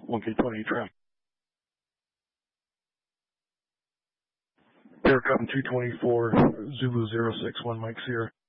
1K20 traffic. Aircom 224, Zulu 061, Mike Sierra.